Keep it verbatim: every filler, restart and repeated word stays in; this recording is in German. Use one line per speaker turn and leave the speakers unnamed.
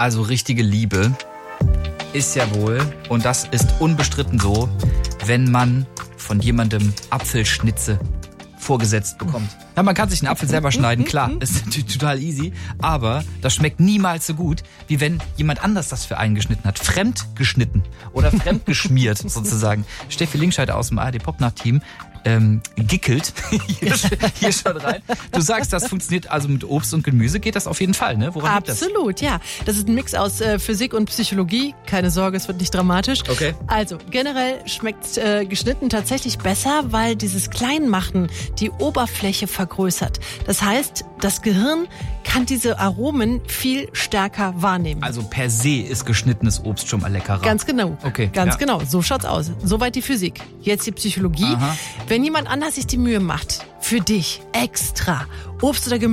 Also richtige Liebe ist ja wohl, und das ist unbestritten so, wenn man von jemandem Apfelschnitze vorgesetzt bekommt. Ja, man kann sich einen Apfel selber schneiden, klar, ist natürlich total easy, aber das schmeckt niemals so gut, wie wenn jemand anders das für einen geschnitten hat. Fremd geschnitten oder fremd geschmiert sozusagen. Steffi Linkscheider aus dem A R D-Popnacht-Team ähm, gickelt hier, hier schon rein. Du sagst, das funktioniert also mit Obst und Gemüse, geht das auf jeden Fall, ne? Woran liegt das?
Absolut, ja. Das ist ein Mix aus äh, Physik und Psychologie. Keine Sorge, es wird nicht dramatisch.
Okay.
Also, generell schmeckt äh, geschnitten tatsächlich besser, weil dieses Kleinmachen die Oberfläche vergrößert. Das heißt, das Gehirn kann diese Aromen viel stärker wahrnehmen.
Also per se ist geschnittenes Obst schon mal leckerer.
Ganz genau.
Okay,
Ganz
ja.
genau. So schaut's aus. Soweit die Physik. Jetzt die Psychologie.
Aha.
Wenn jemand anders sich die Mühe macht, für dich extra Obst oder Gemüse